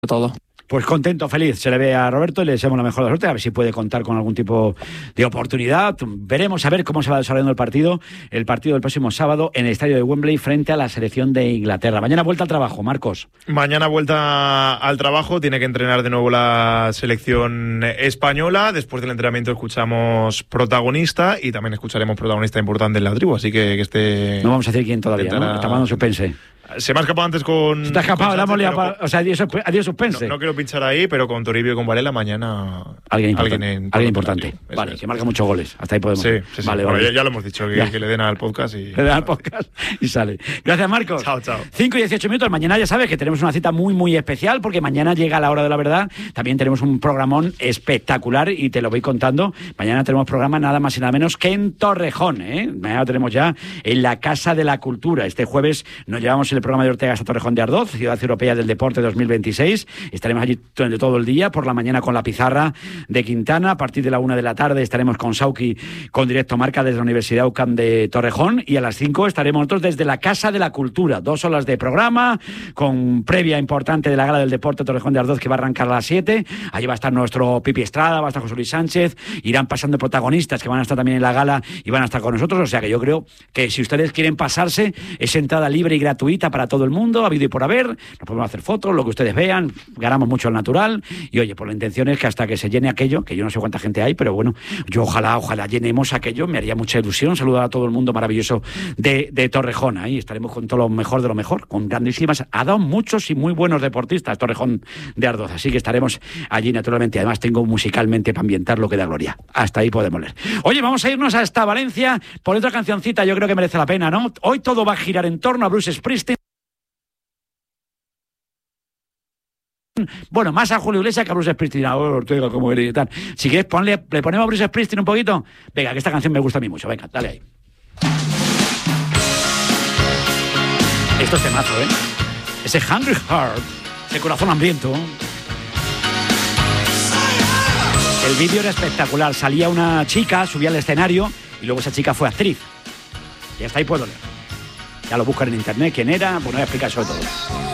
todo. Pues contento, feliz, se le ve a Roberto y le deseamos la mejor de la suerte, a ver si puede contar con algún tipo de oportunidad. Veremos a ver cómo se va desarrollando el partido del próximo sábado en el estadio de Wembley frente a la selección de Inglaterra. Mañana vuelta al trabajo, Marcos. Mañana vuelta al trabajo, tiene que entrenar de nuevo la selección española. Después del entrenamiento escuchamos protagonista y también escucharemos protagonista importante en la tribu, así que este... No vamos a decir quién todavía, ¿no? Estamos dando suspense. Se me ha escapado antes con... Se te ha escapado, la hemos liado, o sea, adiós suspense. No quiero pinchar ahí, pero con Toribio y con Varela mañana... Alguien importante. Vale, que marca muchos goles. Hasta ahí podemos... Sí. Vale, bueno, vale. Ya lo hemos dicho, que le den al podcast y... Le den al podcast y sale. Gracias, Marcos. Chao. 5 y 18 minutos. Mañana ya sabes que tenemos una cita muy, muy especial, porque mañana llega la hora de la verdad. También tenemos un programón espectacular y te lo voy contando. Mañana tenemos programa nada más y nada menos que en Torrejón, ¿eh? Mañana lo tenemos ya en la Casa de la Cultura. Este jueves nos llevamos el programa de Ortega hasta Torrejón de Ardoz, Ciudad Europea del Deporte 2026. Estaremos allí durante todo el día, por la mañana con la pizarra de Quintana. A partir de la 1 de la tarde estaremos con Sauki, con Directo Marca desde la Universidad UCAM de Torrejón, y a las 5 estaremos nosotros desde la Casa de la Cultura. 2 horas de programa, con previa importante de la Gala del Deporte Torrejón de Ardoz, que va a arrancar a las 7. Allí va a estar nuestro Pipi Estrada, va a estar José Luis Sánchez, irán pasando protagonistas que van a estar también en la gala y van a estar con nosotros. O sea que yo creo que si ustedes quieren pasarse, es entrada libre y gratuita para todo el mundo, habido y por haber. Nos podemos hacer fotos, lo que ustedes vean, ganamos mucho al natural. Y oye, pues la intención es que hasta que se llene aquello, que yo no sé cuánta gente hay, pero bueno, yo ojalá llenemos aquello, me haría mucha ilusión saludar a todo el mundo maravilloso de Torrejón. Ahí estaremos con todo lo mejor de lo mejor, con grandísimas, ha dado muchos y muy buenos deportistas Torrejón de Ardoz, así que estaremos allí naturalmente. Además tengo musicalmente para ambientar lo que da gloria. Hasta ahí podemos leer. Oye, vamos a irnos hasta Valencia por otra cancioncita, yo creo que merece la pena, ¿no? Hoy todo va a girar en torno a Bruce Springsteen. Bueno, más a Julio Iglesias que a Bruce Springsteen. Ortega, como eres y tal. Si quieres, le ponemos a Bruce Springsteen un poquito. Venga, que esta canción me gusta a mí mucho. Venga, dale ahí. Esto es temazo, ¿eh? Ese Hungry Heart, ese corazón hambriento. El vídeo era espectacular. Salía una chica, subía al escenario y luego esa chica fue actriz. Y hasta ahí puedo leer. Ya lo buscan en internet quién era, pues no voy a explicar sobre todo.